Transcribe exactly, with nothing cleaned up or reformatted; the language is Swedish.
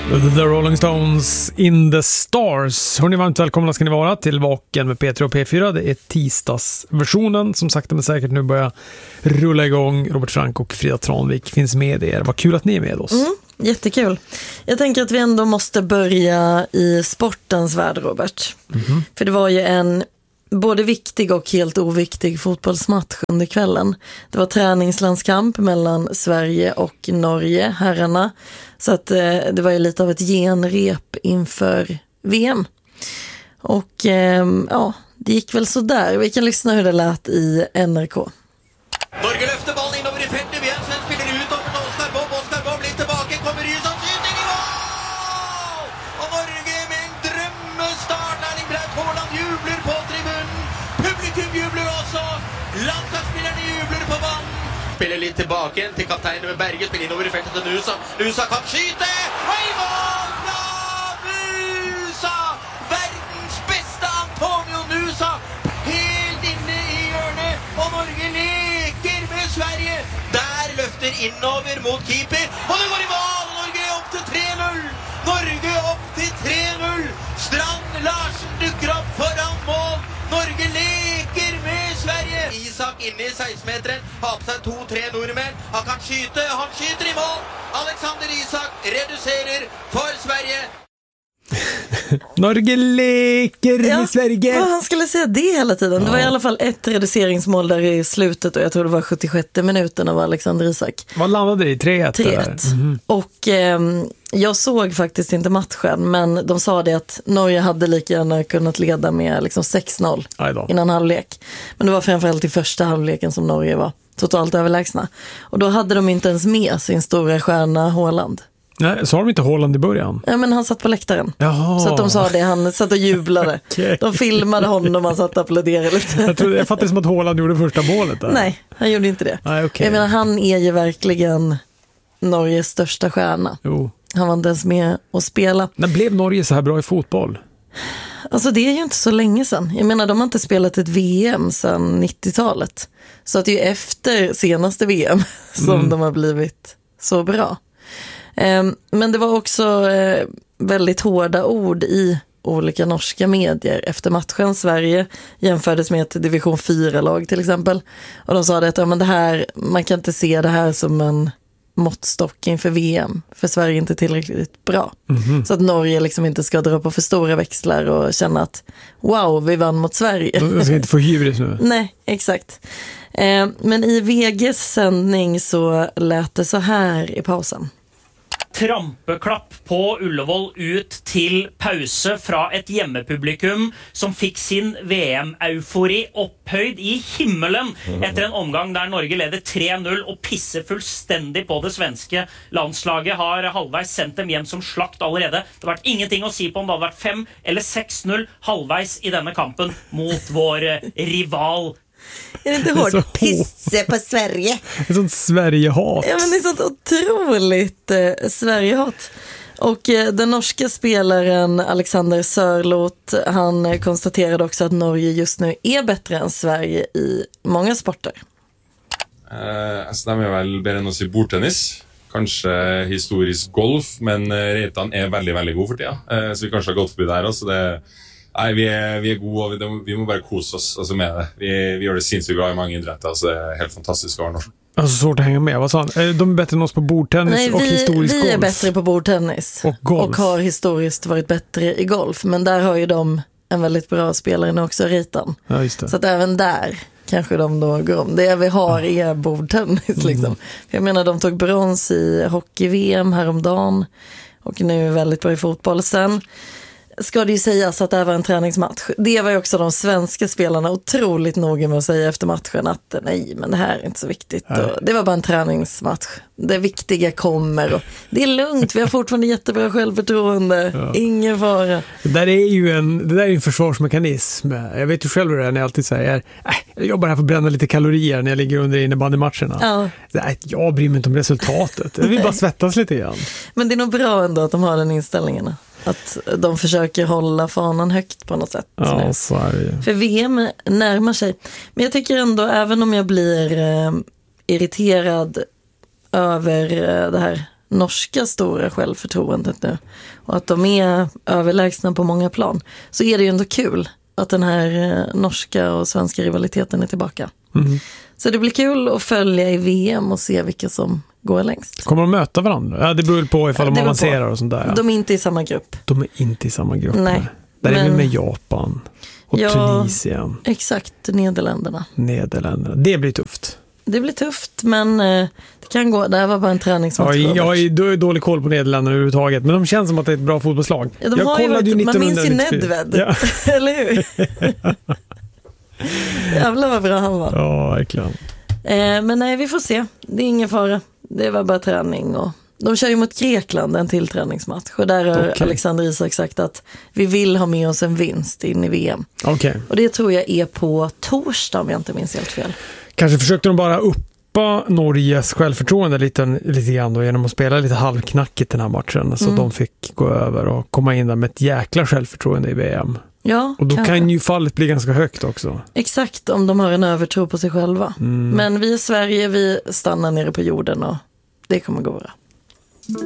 The Rolling Stones in the Stars. Hörrni, varmt välkomna ska ni vara till Vaken med P tre och P fyra. Det är tisdagsversionen som sakta men säkert nu börjar rulla igång. Robert Frank och Frida Tranvik finns med er. Vad kul att ni är med oss. Mm, jättekul. Jag tänker att vi ändå måste börja i sportens värld, Robert. Mm-hmm. För det var ju en både viktig och helt oviktig fotbollsmatch under kvällen. Det var träningslandskamp mellan Sverige och Norge, herrarna. Så att eh, det var ju lite av ett genrep inför V M. Och eh, ja, det gick väl så där. Vi kan lyssna hur det lät i N R K. Norge løfter ballen innover i feltet. Vi er sen spiller ut over til Oskar Bob. Oskar Bob litt tilbake. Kommer Rysan skyting i mål! Og Norge med en drømmestart. Erling Braut Haaland jubler på tribunen. Publikum jubler også. Landslagsspillerne jubler på banen. Spiller litt tilbake til kapteinen med Berge. Spiller innover i feltet til Nusa. Nusa kan skyte! Og i mål fra Nusa! Verdens beste Antonio Nusa. Helt inne i hjørnet. Og Norge leker med Sverige. Der løfter innover mot keeper. Og det går i mål! Norge opp til tre null. Norge opp til tre null. Strand Larsen dukker opp foran mål. Norge leker med Sverige. Isak inne i seksten-meteren. Har på seg to-tre nordmenn. Han kan skyte. Han skyter i mål. Alexander Isak reduserer for Sverige. Norge leker Ja, med Sverige. ja, han skulle säga det hela tiden. Ja. Det var i alla fall ett reduceringsmål där i slutet och jag tror det var sjuttiosjätte minuten av Alexander Isak. Vad landade det i? tre ett? tre ett. Mm-hmm. Och eh, jag såg faktiskt inte matchen, men de sa det att Norge hade lika gärna kunnat leda med liksom sex noll innan halvlek. Men det var framförallt i första halvleken som Norge var totalt överlägsna. Och då hade de inte ens med sin stora stjärna Haaland. Nej, sa de inte Haaland i början? Ja, men han satt på läktaren. Jaha. Så att de sa det, han satt och jublade. Okay. De filmade honom och han satt och applåderade lite. Jag, trodde, jag fattade som att Haaland gjorde första målet där. Nej, han gjorde inte det. Nej, okay. Jag menar, han är ju verkligen Norges största stjärna. Jo. Han var inte ens med att spela. När blev Norge så här bra i fotboll? Alltså det är ju inte så länge sedan. Jag menar, de har inte spelat ett V M sedan nittiotalet. Så att det är ju efter senaste V M som mm. de har blivit så bra. Men det var också väldigt hårda ord i olika norska medier efter matchen. Sverige jämfördes med ett division fyra-lag till exempel. Och de sa det att ja, men det här, man kan inte se det här som en måttstock inför V M. För Sverige är inte tillräckligt bra. Mm-hmm. Så att Norge liksom inte ska dra på för stora växlar och känna att wow, vi vann mot Sverige. De ska inte få hybris nu. Nej, exakt. Men i V G:s sändning så lät det så här i pausen. Trampeklapp på Ullevål ut till pause fra ett hjemmepublikum som fick sin V M-eufori opphøyd i himmelen efter en omgang där Norge leder tre null och pisser fullständigt på det svenska landslaget. Har halvveis sendt dem hjem som slakt allerede. Det har vært ingenting å si på om det hadde vært fem eller seks null halvveis i denne kampen mot vår rival. Är det inte hårt? Det pisse på Sverige. Det är sånt Sverige-hat. Ja, men det är sånt otroligt eh, Sverige-hat. Och eh, den norska spelaren Alexander Sørloth, han eh, konstaterade också att Norge just nu är bättre än Sverige i många sporter. Eh, alltså det är väl bättre än att se bordtennis. Kanske historisk golf, men Reitan är väldigt, väldigt god för tiden. Eh, så vi kanske har golfby där också. Det Nej, vi är, vi är goda och vi, vi må bara kosa oss alltså med det. Vi, vi gör det sinnssykt bra i många idrotter, så det är helt fantastiskt att vara norsk. Alltså svårt att hänga med, vad sa han? De är bättre än oss på bordtennis. Nej, och vi, historisk vi golf. Vi är bättre på bordtennis och, golf. och har historiskt varit bättre i golf. Men där har ju de en väldigt bra spelare nu också, Reitan. Ja, just det. Så att även där kanske de då går om. Det vi har är bordtennis liksom. Mm. Jag menar, de tog brons i hockey-V M häromdagen och nu är väldigt bra i fotboll. Sen ska det ju sägas att det var en träningsmatch. Det var ju också de svenska spelarna otroligt noga med att säga efter matchen att nej, men det här är inte så viktigt. Och det var bara en träningsmatch. Det viktiga kommer och det är lugnt. Vi har fortfarande jättebra självförtroende. Ja. Ingen fara. Det där är ju en, det där är en försvarsmekanism. Jag vet ju själv hur det är när jag alltid säger äh, jag jobbar här för att bränna lite kalorier när jag ligger under innebandymatcherna. Ja. Nej, jag bryr mig inte om resultatet. Jag vill bara svettas lite grann. Men det är nog bra ändå att de har den inställningen. Att de försöker hålla fanan högt på något sätt. Ja, så är det. För V M närmar sig. Men jag tycker ändå, även om jag blir eh, irriterad över eh, det här norska stora självförtroendet nu och att de är överlägsna på många plan, så är det ju ändå kul att den här norska och svenska rivaliteten är tillbaka. Mm. Så det blir kul att följa i V M och se vilka som går längst. Kommer de möta varandra? Ja, det beror på ifall de avancerar och sånt där. Ja. De är inte i samma grupp. De är inte i samma grupp. Nej. Där men... är vi med Japan och ja, Tunisien. Exakt, Nederländerna. Nederländerna. Det blir tufft. Det blir tufft, men eh, det kan gå. Det här var bara en träningsmatch. Ja, jag har dålig koll på Nederländerna överhuvudtaget, men de känns som att det är ett bra fotbollslag. Ja, de jag har ju varit, man minns ju Nedved, ja. Eller hur? Jävlar vad bra han var. Ja, verkligen. Eh, men nej, vi får se. Det är ingen fara. Det var bara träning. Och de kör ju mot Grekland en till träningsmatch. Och där har okay. Alexander Isak sagt att vi vill ha med oss en vinst in i V M. Okay. Och det tror jag är på torsdag, om jag inte minns helt fel. Kanske försökte de bara uppa Norges självförtroende lite, lite grann då, genom att spela lite halvknackigt den här matchen. Så mm. de fick gå över och komma in där med ett jäkla självförtroende i V M. Ja, och då kanske. Kan ju fallet bli ganska högt också. Exakt, om de har en övertro på sig själva. Mm. Men vi i Sverige, vi stannar nere på jorden och det kommer gå bra.